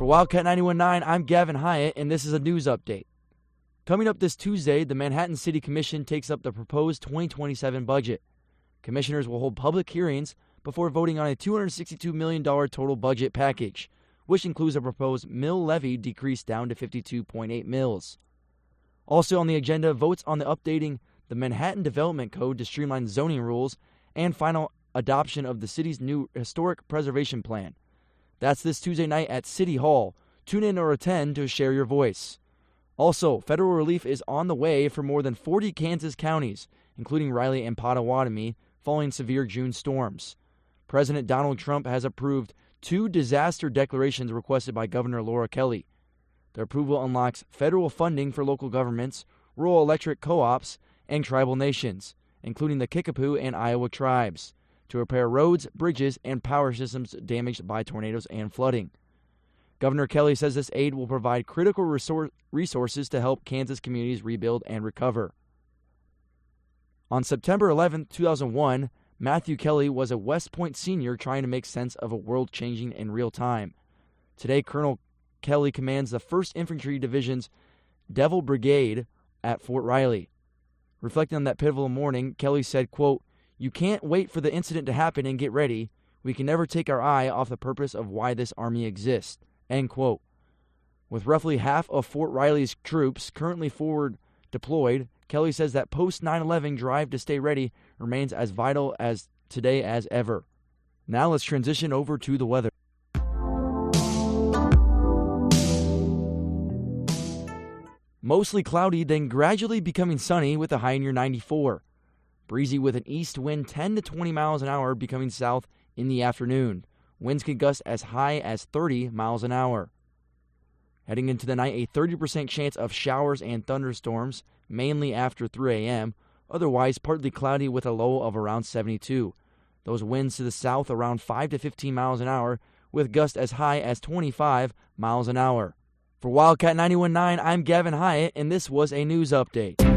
For Wildcat 91.9, I'm Gavin Hyatt, and this is a news update. Coming up this Tuesday, the Manhattan City Commission takes up the proposed 2027 budget. Commissioners will hold public hearings before voting on a $262 million total budget package, which includes a proposed mill levy decreased down to 52.8 mills. Also on the agenda, votes on the updating the Manhattan Development Code to streamline zoning rules and final adoption of the city's new historic preservation plan. That's this Tuesday night at City Hall. Tune in or attend to share your voice. Also, federal relief is on the way for more than 40 Kansas counties, including Riley and Pottawatomie, following severe June storms. President Donald Trump has approved 2 disaster declarations requested by Governor Laura Kelly. The approval unlocks federal funding for local governments, rural electric co-ops, and tribal nations, including the Kickapoo and Iowa tribes, to repair roads, bridges, and power systems damaged by tornadoes and flooding. Governor Kelly says this aid will provide critical resources to help Kansas communities rebuild and recover. On September 11, 2001, Matthew Kelly was a West Point senior trying to make sense of a world changing in real time. Today, Colonel Kelly commands the 1st Infantry Division's Devil Brigade at Fort Riley. Reflecting on that pivotal morning, Kelly said, quote, "You can't wait for the incident to happen and get ready. We can never take our eye off the purpose of why this army exists." End quote. With roughly half of Fort Riley's troops currently forward deployed, Kelly says that post-9/11 drive to stay ready remains as vital as today as ever. Now let's transition over to the weather. Mostly cloudy, then gradually becoming sunny with a high near 94. Breezy with an east wind 10 to 20 miles an hour becoming south in the afternoon. Winds can gust as high as 30 miles an hour. Heading into the night, a 30% chance of showers and thunderstorms, mainly after 3 a.m., otherwise partly cloudy with a low of around 72. Those winds to the south around 5 to 15 miles an hour, with gusts as high as 25 miles an hour. For Wildcat 91.9, I'm Gavin Hyatt, and this was a news update.